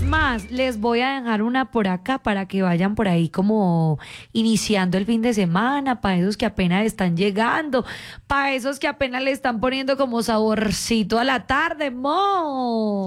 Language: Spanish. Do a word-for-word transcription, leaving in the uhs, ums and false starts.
más, les voy a dejar una por acá para que vayan por ahí como iniciando el fin de semana, para esos que apenas están llegando, para esos que apenas le están poniendo como saborcito a la tarde, mo.